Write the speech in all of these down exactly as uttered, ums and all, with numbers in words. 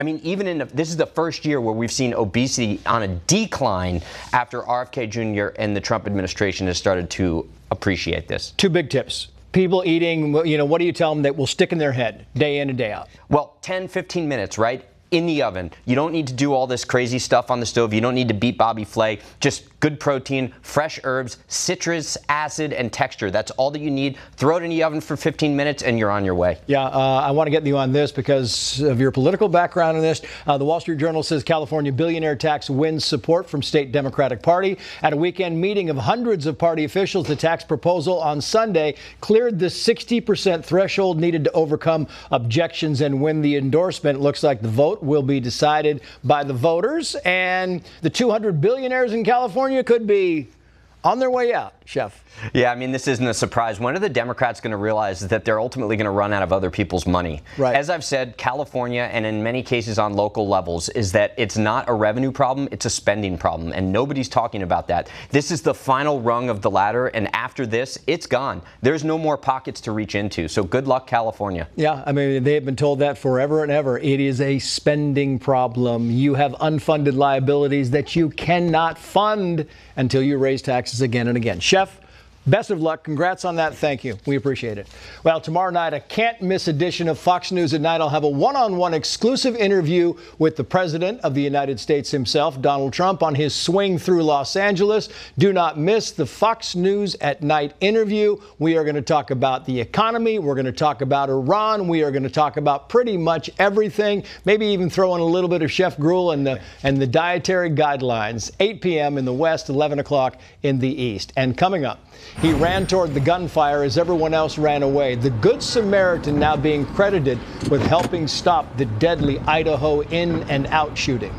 I mean, even in the, this is the first year where we've seen obesity on a decline after R F K Junior and the Trump administration has started to appreciate this. Two big tips. People eating, you know, what do you tell them that will stick in their head day in and day out? Well, ten, fifteen minutes, right? In the oven. You don't need to do all this crazy stuff on the stove. You don't need to beat Bobby Flay. Just good protein, fresh herbs, citrus acid, and texture. That's all that you need. Throw it in the oven for fifteen minutes and you're on your way. Yeah, uh, I want to get you on this because of your political background in this. Uh, the Wall Street Journal says California billionaire tax wins support from state Democratic Party. At a weekend meeting of hundreds of party officials, the tax proposal on Sunday cleared the sixty percent threshold needed to overcome objections and win the endorsement. It looks like the vote will be decided by the voters, and the two hundred billionaires in California could be on their way out, Chef. Yeah, I mean, this isn't a surprise. When are the Democrats going to realize that they're ultimately going to run out of other people's money? Right. As I've said, California, and in many cases on local levels, is that it's not a revenue problem, it's a spending problem, and nobody's talking about that. This is the final rung of the ladder, and after this, it's gone. There's no more pockets to reach into, so good luck, California. Yeah, I mean, they've been told that forever and ever. It is a spending problem. You have unfunded liabilities that you cannot fund until you raise taxes again and again. Chef, best of luck. Congrats on that. Thank you. We appreciate it. Well, tomorrow night, a can't-miss edition of Fox News at Night. I'll have a one-on-one exclusive interview with the President of the United States himself, Donald Trump, on his swing through Los Angeles. Do not miss the Fox News at Night interview. We are going to talk about the economy. We're going to talk about Iran. We are going to talk about pretty much everything, maybe even throw in a little bit of Chef Gruel and the, and the dietary guidelines. eight p.m. in the West, eleven o'clock in the East. And coming up, he ran toward the gunfire as everyone else ran away. The Good Samaritan now being credited with helping stop the deadly Idaho in and out shooting.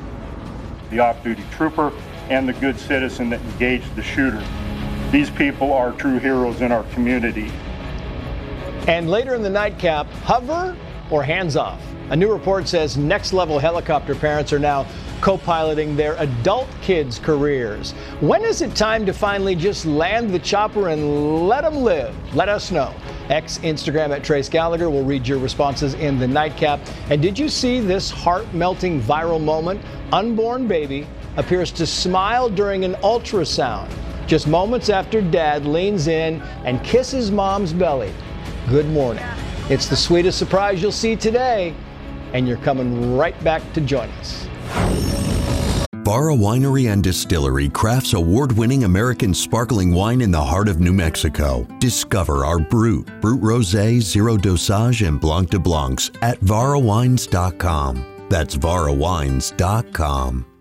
The off-duty trooper and the good citizen that engaged the shooter. These people are true heroes in our community. And later in the nightcap, hover or hands off? A new report says next-level helicopter parents are now co-piloting their adult kids' careers. When is it time to finally just land the chopper and let them live? Let us know. X, Instagram at Trace Gallagher. We'll read your responses in the nightcap. And did you see this heart-melting viral moment? Unborn baby appears to smile during an ultrasound, just moments after dad leans in and kisses mom's belly. Good morning. It's the sweetest surprise you'll see today, and you're coming right back to join us. Barra Winery and Distillery crafts award-winning American sparkling wine in the heart of New Mexico. Discover our Brut, Brut Rosé, Zero Dosage, and Blanc de Blancs at Vara Wines dot com. That's Vara Wines dot com.